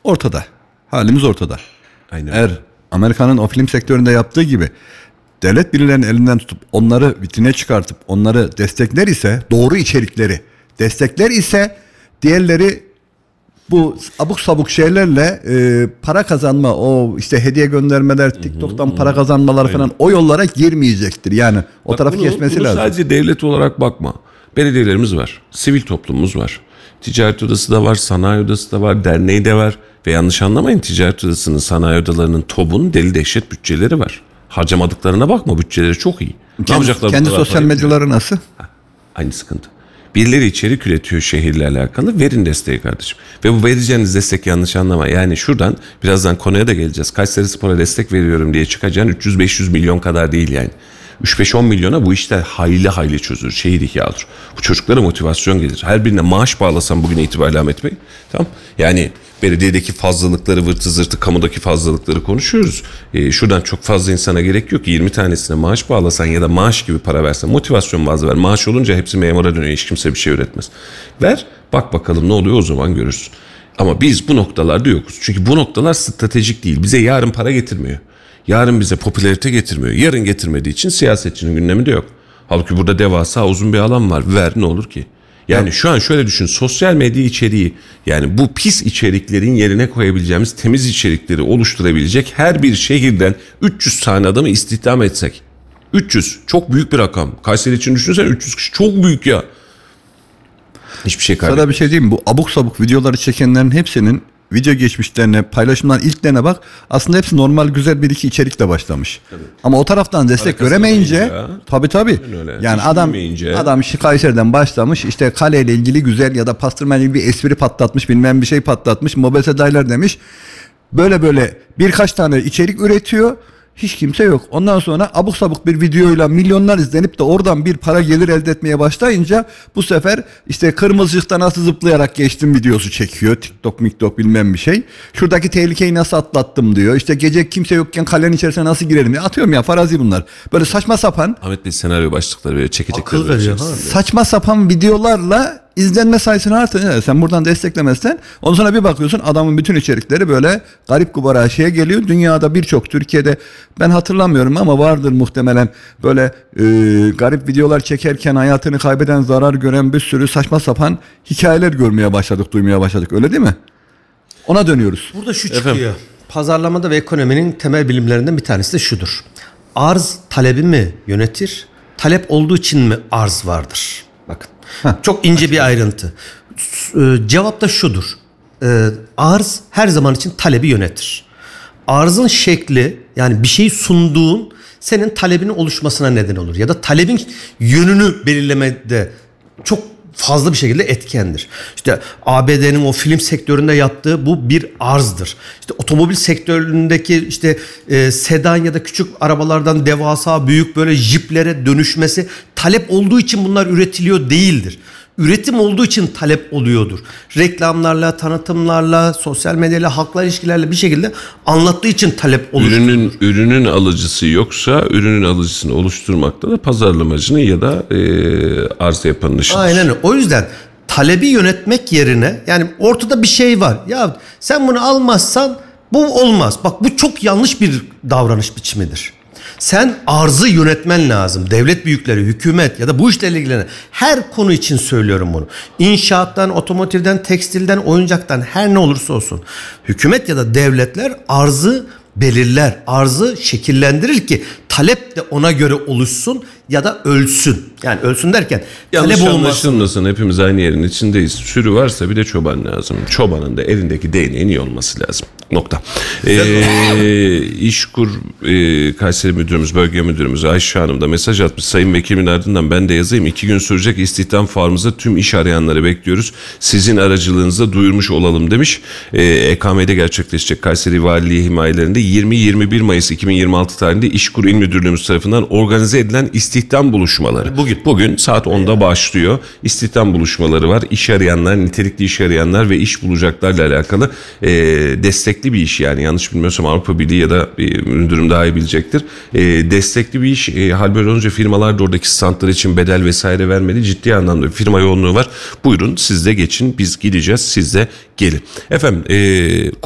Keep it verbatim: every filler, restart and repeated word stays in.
ortada. Halimiz ortada. Aynen. Eğer Amerika'nın o film sektöründe yaptığı gibi devlet birilerinin elinden tutup onları vitrine çıkartıp onları destekler ise, doğru içerikleri destekler ise diğerleri bu abuk sabuk şeylerle e, para kazanma, o işte hediye göndermeler, TikTok'tan para kazanmalar falan, o yollara girmeyecektir. Yani o Bak tarafı bunu, kesmesi bunu lazım. Sadece devlet olarak bakma. Belediyelerimiz var, sivil toplumumuz var. Ticaret odası da var, sanayi odası da var, derneği de var. Ve yanlış anlamayın, ticaret odasının, sanayi odalarının, TOB'un deli dehşet bütçeleri var. Harcamadıklarına bakma, bütçeleri çok iyi. Ne Kendi, yapacaklar? kendi sosyal medyaları nasıl? Ha, aynı sıkıntı. Birileri içerik üretiyor şehirle alakalı. Verin desteği kardeşim. Ve bu vereceğiniz destek, yanlış anlama. Yani şuradan birazdan konuya da geleceğiz. Kayserispor'a destek veriyorum diye çıkacağın üç yüz beş yüz milyon kadar değil yani. üç beş on milyona bu işler hayli hayli çözülür. Şehir ihya olur. Bu çocuklara motivasyon gelir. Her birine maaş bağlasam bugün itibariyle Ahmet Bey. Tamam. Yani belediyedeki fazlalıkları, vırtı zırtı, kamudaki fazlalıkları konuşuyoruz. E, şuradan çok fazla insana gerek yok. yirmi tanesine maaş bağlasan ya da maaş gibi para versen, motivasyon bazı ver. Maaş olunca hepsi memura dönüyor. Hiç kimse bir şey üretmez. Ver, bak bakalım ne oluyor, o zaman görürsün. Ama biz bu noktalarda yokuz. Çünkü bu noktalar stratejik değil. Bize yarın para getirmiyor. Yarın bize popülarite getirmiyor. Yarın getirmediği için siyasetçinin gündeminde yok. Halbuki burada devasa uzun bir alan var. Ver, ne olur ki? Yani ya, şu an şöyle düşün. Sosyal medya içeriği, yani bu pis içeriklerin yerine koyabileceğimiz temiz içerikleri oluşturabilecek her bir şehirden üç yüz tane adamı istihdam etsek. üç yüz çok büyük bir rakam. Kayseri için düşünsene, üç yüz kişi çok büyük ya. Hiçbir şey kaybetmez. Sana bir şey diyeyim mi? Bu abuk sabuk videoları çekenlerin hepsinin video geçmişlerine, paylaşımdan ilklerine bak. Aslında hepsi normal, güzel bir iki içerikle başlamış. Tabii. Ama o taraftan destek Para göremeyince, tabii tabii. Yani hiç adam bilmeyince. adam Kayseri'den başlamış, işte kaleyle ilgili güzel ya da pastırmayla ilgili bir espri patlatmış, bilmem bir şey patlatmış, mobese dayılar demiş. Böyle böyle birkaç tane içerik üretiyor. Hiç kimse yok. Ondan sonra abuk sabuk bir videoyla milyonlar izlenip de oradan bir para gelir elde etmeye başlayınca bu sefer işte kırmızıcıkta nasıl zıplayarak geçtim videosu çekiyor. TikTok, miktok bilmem bir şey. Şuradaki tehlikeyi nasıl atlattım diyor. İşte gece kimse yokken kalenin içerisine nasıl girerim diye. Atıyorum ya, farazi bunlar. Böyle saçma sapan. Ahmet Bey senaryo başlıkları böyle çekecekler. Akıl veriyor. Saçma sapan videolarla izlenme sayısını artırıyor. Sen buradan desteklemezsen ondan sonra bir bakıyorsun adamın bütün içerikleri böyle garip gubara şeye geliyor. Dünyada birçok, Türkiye'de ben hatırlamıyorum ama vardır muhtemelen, böyle e, garip videolar çekerken hayatını kaybeden, zarar gören bir sürü saçma sapan hikayeler görmeye başladık, duymaya başladık. Öyle değil mi? Ona dönüyoruz. Burada şu çıkıyor. Efendim? Pazarlamada ve ekonominin temel bilimlerinden bir tanesi de şudur. Arz talebi mi yönetir? Talep olduğu için mi arz vardır? Bakın. Heh. Çok ince bir ayrıntı. Cevap da şudur. Arz her zaman için talebi yönetir. Arzın şekli, yani bir şey sunduğun senin talebinin oluşmasına neden olur. Ya da talebin yönünü belirlemede çok fazla bir şekilde etkendir. İşte A B D'nin o film sektöründe yaptığı bu bir arzdır. İşte otomobil sektöründeki işte e, sedan ya da küçük arabalardan devasa büyük böyle jiplere dönüşmesi talep olduğu için bunlar üretiliyor değildir. Üretim olduğu için talep oluyordur. Reklamlarla, tanıtımlarla, sosyal medyayla, halkla ilişkilerle bir şekilde anlattığı için talep oluşturur. Ürünün, ürünün alıcısı yoksa ürünün alıcısını oluşturmakta da pazarlamacının ya da e, arz yapanın işidir. Aynen öyle. O yüzden talebi yönetmek yerine, yani ortada bir şey var. Ya sen bunu almazsan bu olmaz. Bak, bu çok yanlış bir davranış biçimidir. Sen arzı yönetmen lazım. Devlet büyükleri, hükümet ya da bu işlerle ilgilenen her konu için söylüyorum bunu. İnşaattan, otomotivden, tekstilden, oyuncaktan, her ne olursa olsun. Hükümet ya da devletler arzı belirler, arzı şekillendirir ki talep de ona göre oluşsun ya da ölsün. Yani ölsün derken yanlış talep olmasın. anlaşılmasın, hepimiz aynı yerin içindeyiz. Sürü varsa bir de çoban lazım. Çobanın da elindeki değneğin iyi olması lazım. Nokta. Ee, İşkur e, Kayseri Müdürümüz, Bölge Müdürümüz Ayşe Hanım da mesaj atmış. Sayın Vekilimin ardından ben de yazayım. İki gün sürecek istihdam fuarımızda tüm iş arayanları bekliyoruz. Sizin aracılığınızla duyurmuş olalım demiş. Ee, E K M'de gerçekleşecek Kayseri Valiliği himayelerinde yirmi yirmi bir Mayıs iki bin yirmi altı tarihinde İşkur İl Müdürlüğümüz tarafından organize edilen istihdam buluşmaları. Bugün bugün saat onda başlıyor. İstihdam buluşmaları var. İş arayanlar, nitelikli iş arayanlar ve iş bulacaklarla alakalı e, destek bir iş, yani yanlış bilmiyorsam Avrupa Birliği ya da e, müdürüm daha iyi bilecektir. E, destekli bir iş. E, hal böyle olunca firmalar da oradaki standlar için bedel vesaire vermedi. Ciddi anlamda bir firma yoğunluğu var. Buyurun siz de geçin, biz gideceğiz, siz de gelin. Efendim e,